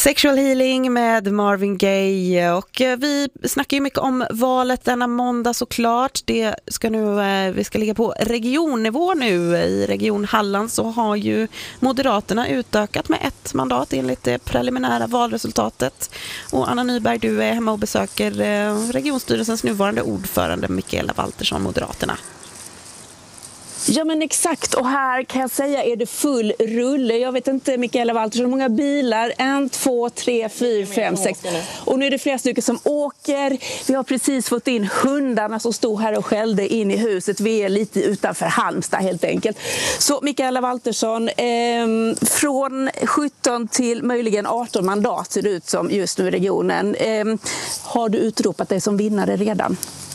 Sexual Healing med Marvin Gaye, och vi snackar ju mycket om valet denna måndag såklart. Vi ska ligga på regionnivå nu. I Region Halland så har ju Moderaterna utökat med 1 mandat enligt det preliminära valresultatet. Och Anna Nyberg, du är hemma och besöker regionstyrelsens nuvarande ordförande Mikaela Waltersson, Moderaterna. Ja men exakt, och här kan jag säga är det full rulle. Jag vet inte, Mikaela Waltersson, hur många bilar? 1, 2, 3, 4, 5, 6. Och nu är det flera stycken som åker. Vi har precis fått in hundarna som stod här och skällde in i huset. Vi är lite utanför Halmstad helt enkelt. Så Mikaela Waltersson, från 17 till möjligen 18 mandat ser det ut som just nu i regionen. Har du utropat dig som vinnare redan?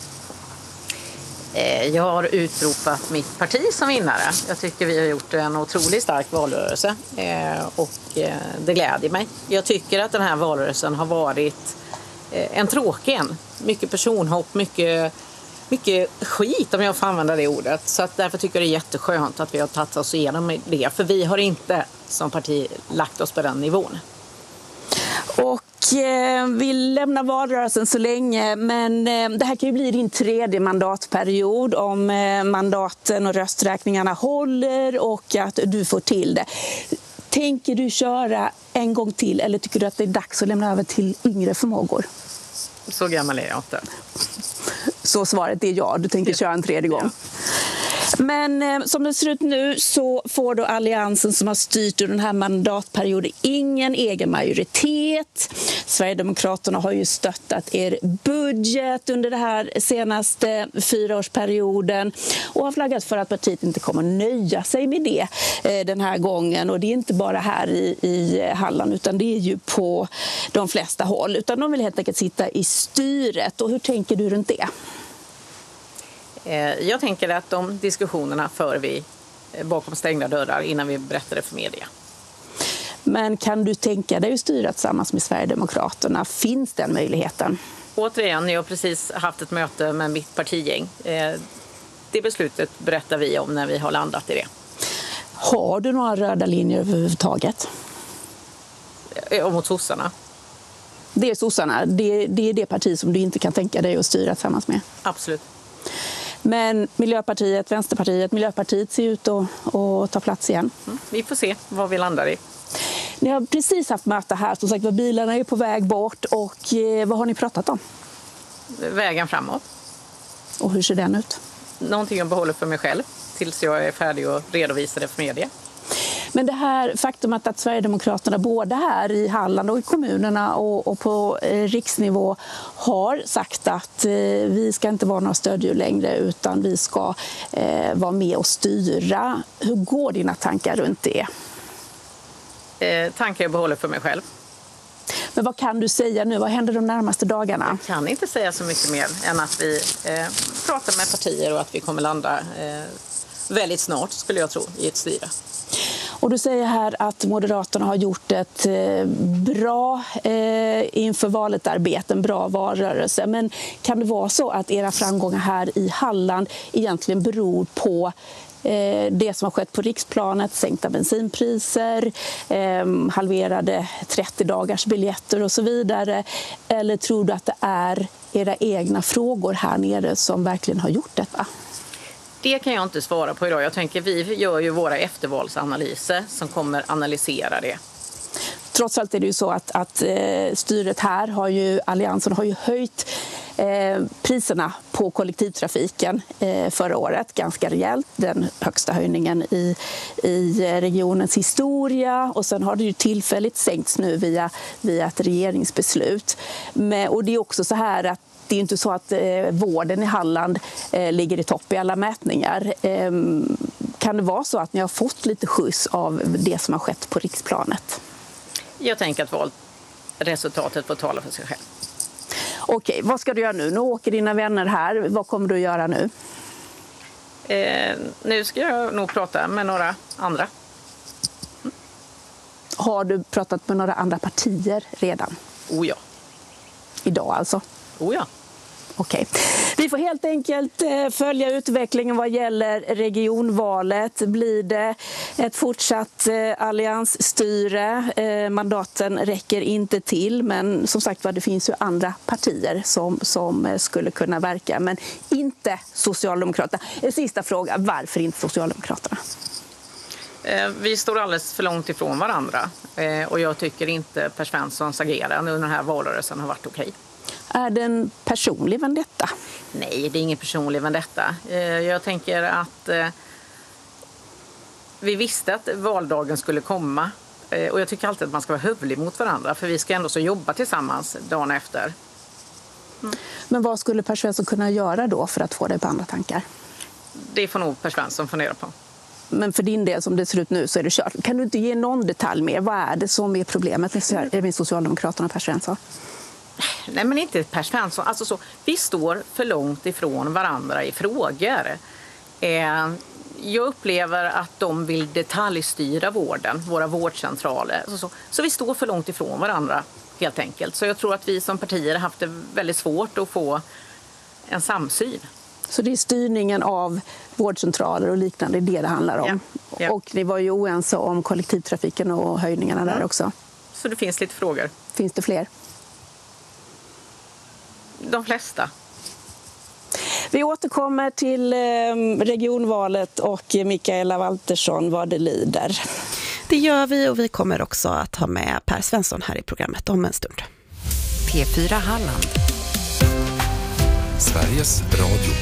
Jag har utropat mitt parti som vinnare. Jag tycker vi har gjort en otroligt stark valrörelse och det glädjer mig. Jag tycker att den här valrörelsen har varit en tråkig en. Mycket personhopp, mycket skit om jag får använda det ordet. Så att därför tycker jag det är jätteskönt att vi har tagit oss igenom det. För vi har inte som parti lagt oss på den nivån. Och vi lämnar valrörelsen så länge, men det här kan ju bli din 3:e mandatperiod om mandaten och rösträkningarna håller och att du får till det. Tänker du köra en gång till eller tycker du att det är dags att lämna över till yngre förmågor? Så gammal är jag inte. Så svaret är ja, du tänker köra en 3:e gång. Men som det ser ut nu så får då alliansen som har styrt den här mandatperioden ingen egen majoritet. Sverigedemokraterna har ju stöttat er budget under det här senaste 4-årsperioden och har flaggat för att partiet inte kommer nöja sig med det den här gången. Och det är inte bara här i Halland utan det är ju på de flesta håll. Utan de vill helt enkelt sitta i styret. Och hur tänker du runt det? Jag tänker att de diskussionerna för vi bakom stängda dörrar innan vi berättar det för media. Men kan du tänka dig att styra tillsammans med Sverigedemokraterna? Finns den möjligheten? Återigen, jag har precis haft ett möte med mitt partigäng. Det beslutet berättar vi om när vi har landat i det. Har du några röda linjer överhuvudtaget? Mot sossarna? Det är sossarna. Det är det parti som du inte kan tänka dig att styra tillsammans med? Absolut. Men Miljöpartiet, Vänsterpartiet, Miljöpartiet ser ut att ta plats igen. Vi får se vad vi landar i. Ni har precis haft möte här, som sagt, bilarna är på väg bort och vad har ni pratat om? Vägen framåt. Och hur ser den ut? Någonting jag behåller för mig själv tills jag är färdig och redovisar det för media. Men det här faktumet att Sverigedemokraterna både här i Halland och i kommunerna och på riksnivå har sagt att vi ska inte vara några stödjur längre utan vi ska vara med och styra. Hur går dina tankar runt det? Tankar jag behåller för mig själv. Men vad kan du säga nu? Vad händer de närmaste dagarna? Jag kan inte säga så mycket mer än att vi pratar med partier och att vi kommer landa väldigt snart, skulle jag tro, i ett styre. Och du säger här att Moderaterna har gjort ett bra inför valet arbete, en bra valrörelse. Men kan det vara så att era framgångar här i Halland egentligen beror på det som har skett på riksplanet, sänkta bensinpriser, halverade 30-dagars biljetter och så vidare? Eller tror du att det är era egna frågor här nere som verkligen har gjort detta? Det kan jag inte svara på idag. Jag tänker vi gör ju våra eftervalsanalyser som kommer analysera det. Trots allt är det ju så att styret här har ju, alliansen har ju höjt priserna på kollektivtrafiken förra året ganska rejält. Den högsta höjningen i regionens historia. Och sen har det ju tillfälligt sänkts nu via ett regeringsbeslut. Och det är också så här att det är inte så att vården i Halland ligger i topp i alla mätningar. Kan det vara så att ni har fått lite skjuts av det som har skett på riksplanet? Jag tänker att valresultatet får tala för sig själv. Okej, vad ska du göra nu? Nu åker dina vänner här. Vad kommer du att göra nu? Nu ska jag nog prata med några andra. Har du pratat med några andra partier redan? Oh ja. Idag alltså? Oh ja. Okej. Vi får helt enkelt följa utvecklingen vad gäller regionvalet. Blir det ett fortsatt alliansstyre? Mandaten räcker inte till, men som sagt det finns ju andra partier som skulle kunna verka, men inte Socialdemokraterna. En sista fråga, varför inte Socialdemokraterna? Vi står alldeles för långt ifrån varandra och jag tycker inte Per Svenssons agerande under den här valrörelsen har varit okej. Är det en personlig vendetta? Nej, det är ingen personlig vendetta. Jag tänker att vi visste att valdagen skulle komma och jag tycker alltid att man ska vara hövlig mot varandra, för vi ska ändå så jobba tillsammans dagen efter. Men vad skulle Per Svensson kunna göra då för att få dig på andra tankar? Det får nog Per Svensson fundera på. Men för din del, som det ser ut nu, så är det kört. Kan du inte ge någon detalj mer? Vad är det som är problemet med Socialdemokraterna och Per Svensson? Nej, men inte Per Svensson. Alltså så, vi står för långt ifrån varandra i frågor. Jag upplever att de vill detaljstyra vården, våra vårdcentraler. Så vi står för långt ifrån varandra helt enkelt. Så jag tror att vi som partier har haft det väldigt svårt att få en samsyn. Så det är styrningen av vårdcentraler och liknande, det handlar om. Ja. Och ni var ju oense om kollektivtrafiken och höjningarna där också. Så det finns lite frågor. Finns det fler? De flesta. Vi återkommer till regionvalet och Mikaela Waltersson vad det lider. Det gör vi, och vi kommer också att ha med Per Svensson här i programmet om en stund. P4 Halland. Sveriges Radio.